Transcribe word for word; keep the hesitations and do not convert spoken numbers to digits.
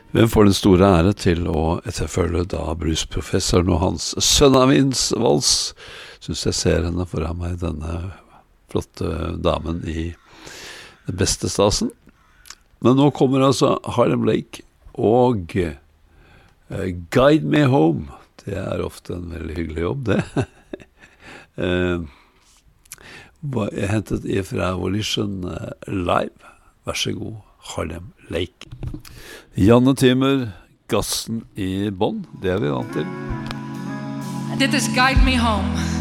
Hvem får den store ære til å etterfølge da bluesprofessoren og hans Sønnavins vals? Synes jeg ser henne foran meg, denne flotte damen i det beste stasen. Men nå kommer altså Harlem Lake og uh, Guide Me Home. Det er ofte en veldig hyggelig jobb, det. uh, jeg hentet ifra Volition uh, Live. Vær så god, Harlem Lake. Janne Timmer, gassen i bånd, det er vi vant til. Dette er Guide Me Home.